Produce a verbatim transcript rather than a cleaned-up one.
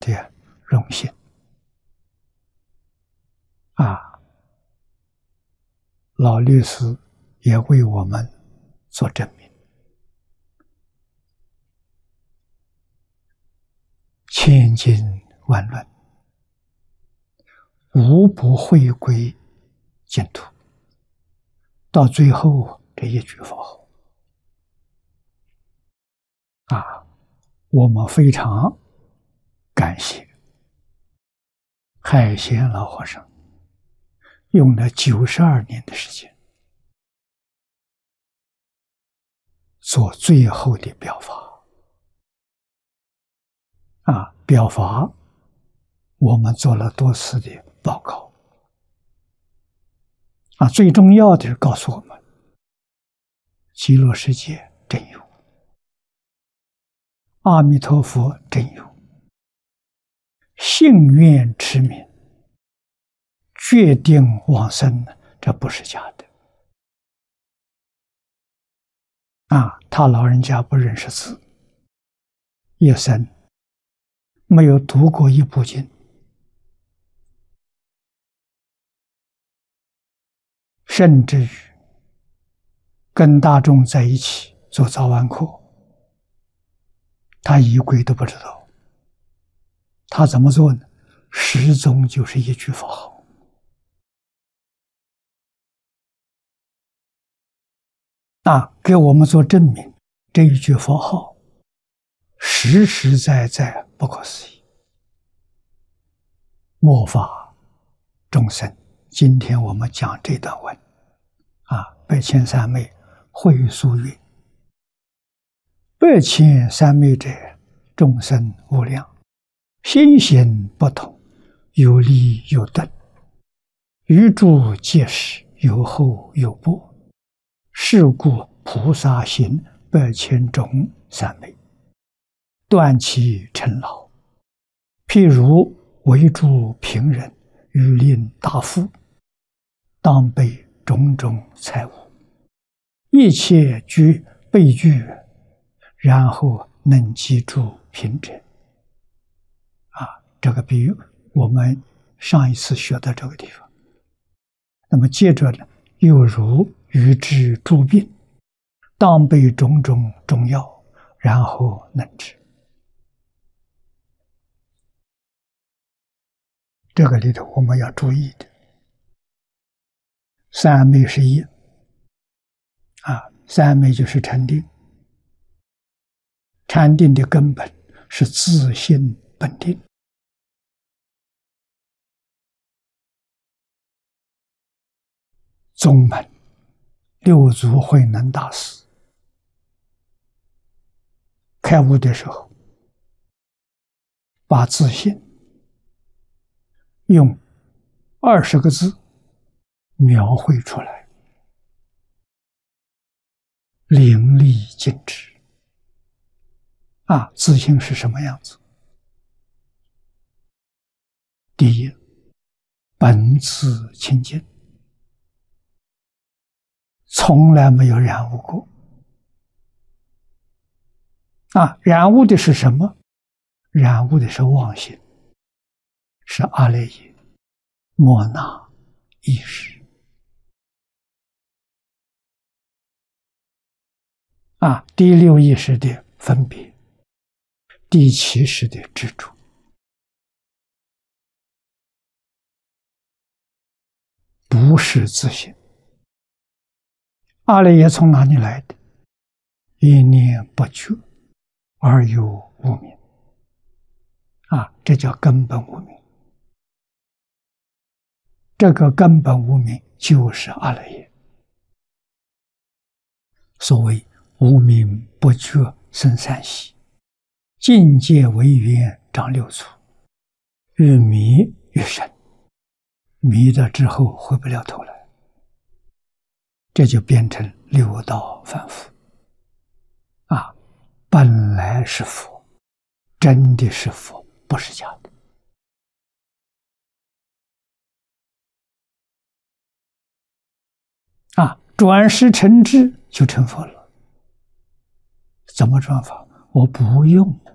的荣幸啊！老律师也为我们做证明，千经万论，无不回归净土。到最后这一句佛号啊，我们非常感谢海贤老和尚用了九十二年的时间做最后的表法啊，表法我们做了多次的报告啊，最重要的是告诉我们，极乐世界真有，阿弥陀佛真有，信愿持名，决定往生，这不是假的啊！他老人家不认识字，一生没有读过一部经，甚至于跟大众在一起做早晚课，他仪轨都不知道。他怎么做呢？始终就是一句佛号啊，给我们做证明，这一句佛号实实在在不可思议，末法众生。今天我们讲这段文啊，百千三昧会疏云：百千三昧者，众生无量，心行不同，有利有顿，于诸皆是，有厚有薄。是故菩萨行百千种三昧，断其尘劳。譬如为诸贫人，欲令大富，当备种种财物，一切具备具，然后能记住贫者。啊，这个比喻我们上一次学到这个地方。那么接着呢，又如欲治诸病，当备种种中药，然后能治。这个里头我们要注意的，三昧是一啊，三昧就是禅定。禅定的根本是自性本定。宗门六祖慧能大师开悟的时候，把自性用二十个字描绘出来，淋漓尽致啊！自性是什么样子？第一，本自清净，从来没有染污过啊！染污的是什么？染污的是妄心，是阿赖耶、莫那意识啊！第六意识的分别，第七识的执着，不是自性。阿赖耶从哪里来的？一念不觉而有无明啊，这叫根本无明。这个根本无明就是阿赖耶。所谓无明不觉生三习，境界为缘长六处，越迷越深，迷了之后回不了头来，这就变成六道凡夫啊！本来是佛，真的是佛，不是假的啊！转识成智就成佛了。怎么转法？我不用